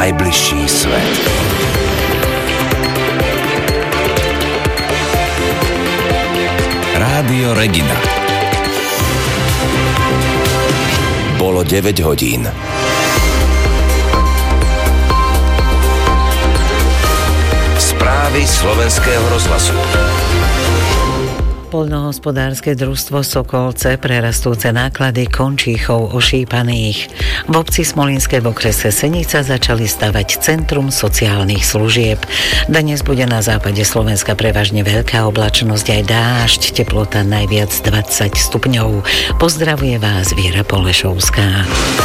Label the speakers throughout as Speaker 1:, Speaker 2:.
Speaker 1: najbližší svet. Rádio Regina. Bolo 9 hodín. Správy slovenského rozhlasu.
Speaker 2: Poľnohospodárske družstvo Sokolce pre rastúce náklady končíchov ošípaných. V obci Smolínskej v okrese Senica začali stavať Centrum sociálnych služieb. Dnes bude na západe Slovenska prevažne veľká oblačnosť aj dážď, teplota najviac 20 stupňov. Pozdravuje vás Viera Polešovská.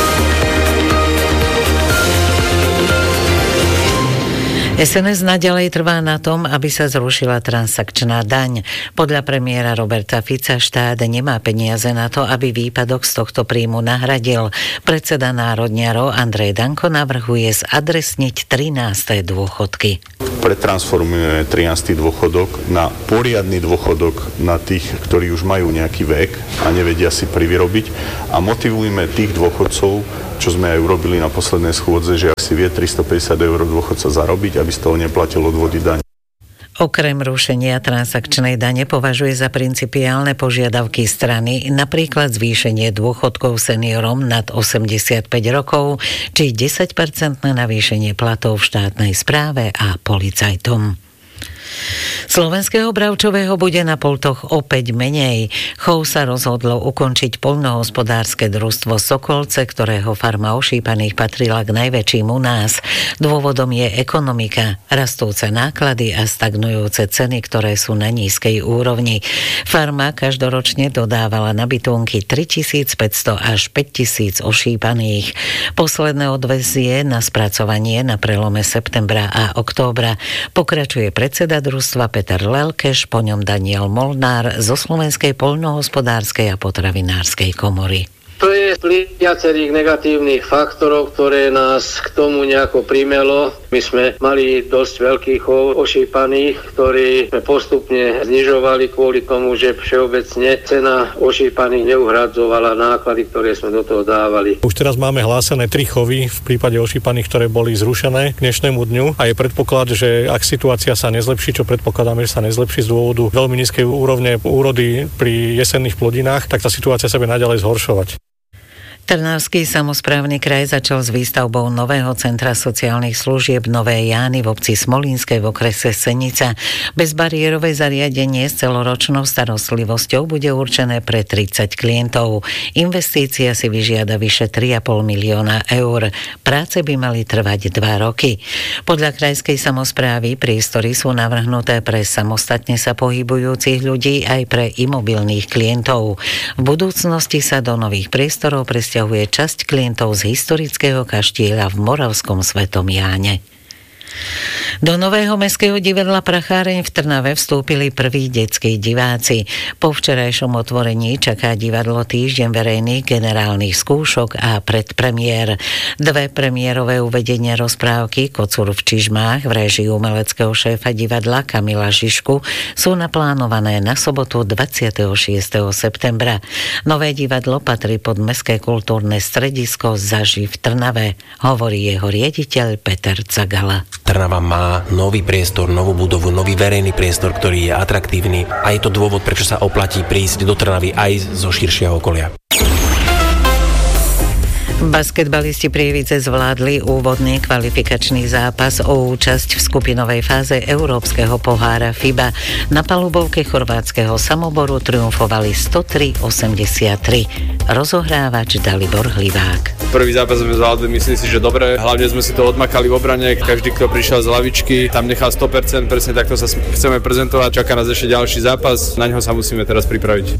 Speaker 2: SNS naďalej trvá na tom, aby sa zrušila transakčná daň. Podľa premiéra Roberta Fica štát nemá peniaze na to, aby výpadok z tohto príjmu nahradil. Predseda národňarov Andrej Danko navrhuje zadresniť 13. dôchodky.
Speaker 3: Pretransformujeme 13. dôchodok na poriadny dôchodok na tých, ktorí už majú nejaký vek a nevedia si privyrobiť, a motivujeme tých dôchodcov, čo sme aj urobili na poslednej schôdze, že ak si vie 350 eur dôchodca zarobiť, aby z toho neplatil odvody daň.
Speaker 2: Okrem rušenia transakčnej dane považuje za principiálne požiadavky strany napríklad zvýšenie dôchodkov seniorom nad 85 rokov či 10% navýšenie platov v štátnej správe a policajtom. Slovenského bravčového bude na pultoch opäť menej. Chov sa rozhodlo ukončiť poľnohospodárske družstvo Sokolce, ktorého farma ošípaných patrila k najväčším u nás. Dôvodom je ekonomika, rastúce náklady a stagnujúce ceny, ktoré sú na nízkej úrovni. Farma každoročne dodávala na bytunky 3500 až 5000 ošípaných. Posledné odvezie na spracovanie na prelome septembra a októbra pokračuje predseda družstva Peter Lelkeš, po ňom Daniel Molnár zo Slovenskej poľnohospodárskej a potravinárskej komory.
Speaker 4: To je vplyv viacerých negatívnych faktorov, ktoré nás k tomu nejako primelo. My sme mali dosť veľký chov ošípaných, ktorý sme postupne znižovali kvôli tomu, že všeobecne cena ošípaných neuhradzovala náklady, ktoré sme do toho dávali.
Speaker 5: Už teraz máme hlásené 3 chovy v prípade ošípaných, ktoré boli zrušené k dnešnému dňu, a je predpoklad, že ak situácia sa nezlepší, čo predpokladáme, že sa nezlepší z dôvodu veľmi nízkej úrovne úrody pri jesenných plodinách, tak tá situácia sa bude naďalej zhoršovať.
Speaker 2: Trnavský samosprávny kraj začal s výstavbou nového centra sociálnych služieb Nové Jány v obci Smolínskej v okrese Senica. Bezbariérové zariadenie s celoročnou starostlivosťou bude určené pre 30 klientov. Investícia si vyžiada vyše 3,5 milióna eur. Práce by mali trvať 2 roky. Podľa krajskej samosprávy priestory sú navrhnuté pre samostatne sa pohybujúcich ľudí aj pre imobilných klientov. V budúcnosti sa do nových priestorov presťahuje časť klientov z historického kaštieľa v Moravskom Svetom Jáne. Do nového mestského divadla Pracháreň v Trnave vstúpili prví detskí diváci. Po včerajšom otvorení čaká divadlo týždeň verejných generálnych skúšok a predpremiér. 2 premiérové uvedenia rozprávky Kocúr v čižmách v réžii umeleckého šéfa divadla Kamila Žižku sú naplánované na sobotu 26. septembra. Nové divadlo patrí pod Mestské kultúrne stredisko Zaži v Trnave, hovorí jeho riaditeľ Peter Cagala.
Speaker 6: Trnava má nový priestor, novú budovu, nový verejný priestor, ktorý je atraktívny, a je to dôvod, prečo sa oplatí prísť do Trnavy aj zo širšieho okolia.
Speaker 2: Basketbalisti Prievidze zvládli úvodný kvalifikačný zápas o účasť v skupinovej fáze Európskeho pohára FIBA. Na palubovke chorvátskeho Samoboru triumfovali 103-83. Rozohrávač Dalibor Hlivák.
Speaker 7: Prvý zápas sme zvládli, myslím si, že dobre. Hlavne sme si to odmakali v obrane. Každý, kto prišiel z lavičky, tam nechal 100%, presne takto sa chceme prezentovať. Čaká nás ešte ďalší zápas, na ňo sa musíme teraz pripraviť.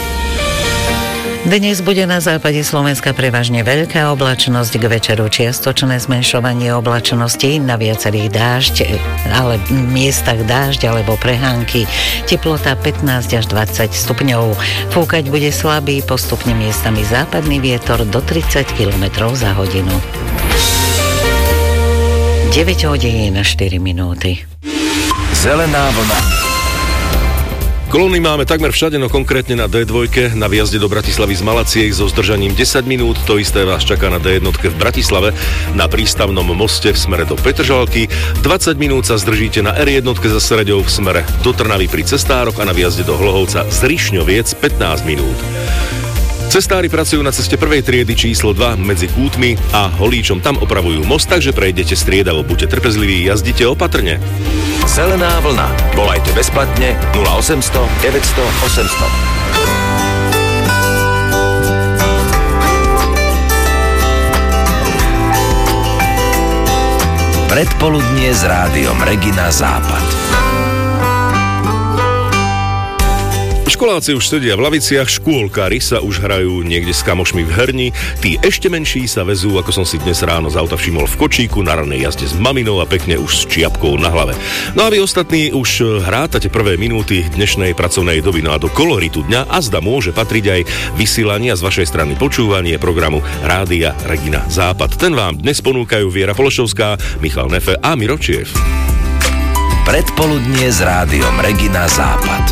Speaker 2: Dnes bude na západe Slovenska prevažne veľká oblačnosť, k večeru čiastočné zmenšovanie oblačnosti, na viacerých dážď, ale miestach dážď alebo prehánky. Teplota 15 až 20 stupňov. Fúkať bude slabý, postupne miestami západný vietor do 30 km za hodinu. 9 hodín 4 minúty.
Speaker 1: Zelená vlna.
Speaker 8: Kolóny máme takmer všade, no konkrétne na D2 na výjazde do Bratislavy z Malaciek so zdržaním 10 minút. To isté vás čaká na D1 v Bratislave na prístavnom moste v smere do Petržalky. 20 minút sa zdržíte na R1 za Sreďou v smere do Trnavy pri cestárok a na výjazde do Hlohovca z Rišňoviec 15 minút. Cestári pracujú na ceste prvej triedy číslo 2 medzi Kútmi a Holíčom. Tam opravujú most, takže prejdete striedavo. Buďte trpezliví, jazdite opatrne.
Speaker 1: Zelená vlna. Volajte bezplatne 0800 900 800. Predpoludnie s rádiom Regina Západ.
Speaker 8: Školáci už sedia v laviciach, škôlkári sa už hrajú niekde s kamošmi v herni, tí ešte menší sa vezú, ako som si dnes ráno z auta všimol, v kočíku na ranej jazde s maminou a pekne už s čiapkou na hlave. No a vy ostatní už hrátate prvé minúty dnešnej pracovnej doby, no a do koloritu dňa azda môže patriť aj vysielanie a z vašej strany počúvanie programu Rádia Regina Západ. Ten vám dnes ponúkajú Viera Pološovská, Michal Nefe a Miro Čiev.
Speaker 1: Predpoludnie s rádiom Regina Západ.